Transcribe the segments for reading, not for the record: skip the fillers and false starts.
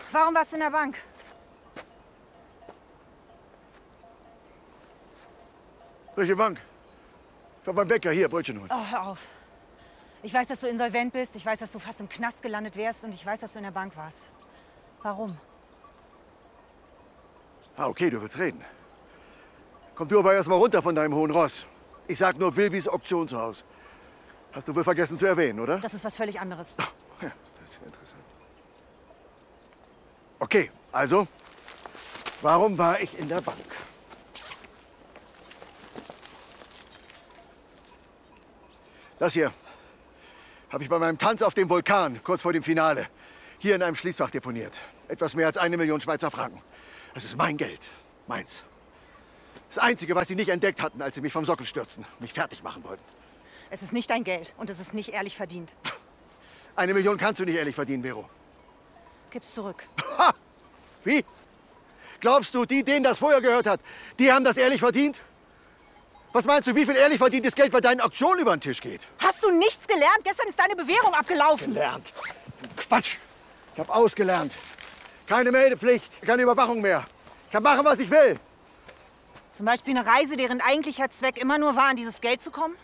Warum warst du in der Bank? Welche Bank? Ich war beim Bäcker, hier, Brötchen holen. Oh, hör auf. Ich weiß, dass du insolvent bist. Ich weiß, dass du fast im Knast gelandet wärst. Und ich weiß, dass du in der Bank warst. Warum? Ah, okay, du willst reden. Komm du aber erst mal runter von deinem hohen Ross. Ich sag nur Wilbys Auktionshaus. Hast du wohl vergessen zu erwähnen, oder? Das ist was völlig anderes. Ach, ja, das ist ja interessant. Okay, also, warum war ich in der Bank? Das hier habe ich bei meinem Tanz auf dem Vulkan, kurz vor dem Finale, hier in einem Schließfach deponiert. Etwas mehr als 1 Million Schweizer Franken. Das ist mein Geld. Meins. Das Einzige, was sie nicht entdeckt hatten, als sie mich vom Sockel stürzten, mich fertig machen wollten. Es ist nicht dein Geld und es ist nicht ehrlich verdient. 1 Million kannst du nicht ehrlich verdienen, Vero. Gib's zurück. Ha! Wie? Glaubst du, denen das vorher gehört hat, die haben das ehrlich verdient? Was meinst du, wie viel ehrlich verdientes Geld bei deinen Auktionen über den Tisch geht? Hast du nichts gelernt? Gestern ist deine Bewährung abgelaufen. Gelernt? Quatsch! Ich habe ausgelernt. Keine Meldepflicht, keine Überwachung mehr. Ich kann machen, was ich will. Zum Beispiel eine Reise, deren eigentlicher Zweck immer nur war, an dieses Geld zu kommen?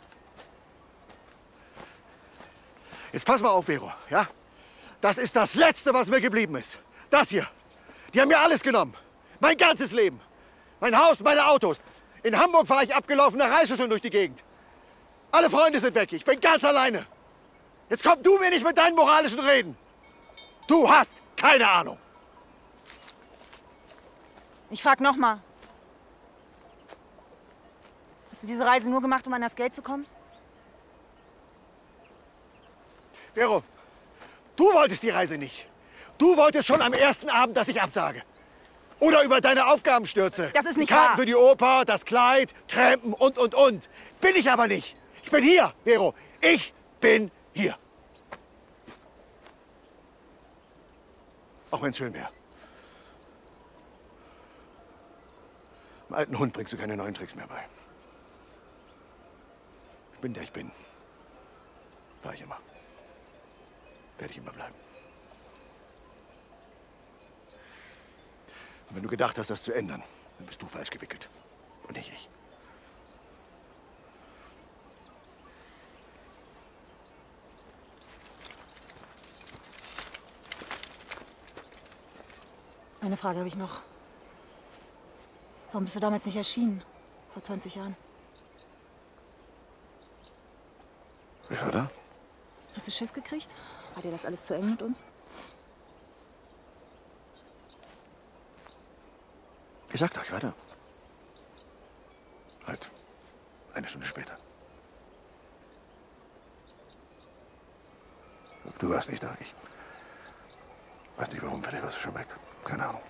Jetzt pass mal auf, Vero, ja? Das ist das Letzte, was mir geblieben ist. Das hier. Die haben mir alles genommen. Mein ganzes Leben. Mein Haus, meine Autos. In Hamburg fahre ich abgelaufene Reisschüsseln durch die Gegend. Alle Freunde sind weg. Ich bin ganz alleine. Jetzt komm du mir nicht mit deinen moralischen Reden. Du hast keine Ahnung. Ich frag noch mal. Hast du diese Reise nur gemacht, um an das Geld zu kommen? Vero, du wolltest die Reise nicht. Du wolltest schon am ersten Abend, dass ich absage. Oder über deine Aufgaben stürze. Das ist nicht die Karten wahr. für die Oper, das Kleid, Trampen und. Bin ich aber nicht. Ich bin hier, Vero. Ich bin hier. Auch wenn es schön wäre. Dem alten Hund bringst du keine neuen Tricks mehr bei. Ich bin, der ich bin. War ich immer. Werde ich immer bleiben. Und wenn du gedacht hast, das zu ändern, dann bist du falsch gewickelt. Und nicht ich. Eine Frage habe ich noch. Warum bist du damals nicht erschienen? Vor 20 Jahren. Wer war da? Hast du Schiss gekriegt? War dir das alles zu eng mit uns? Ich sag doch, ich war da. Halt. 1 Stunde später. Du warst nicht da. Ich weiß nicht warum, vielleicht warst du schon weg. Keine Ahnung.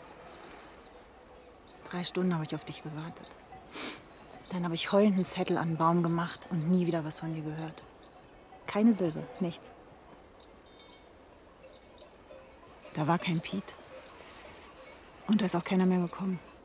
3 Stunden habe ich auf dich gewartet. Dann habe ich heulend einen Zettel an den Baum gemacht und nie wieder was von dir gehört. Keine Silbe, nichts. Da war kein Piet. Und da ist auch keiner mehr gekommen.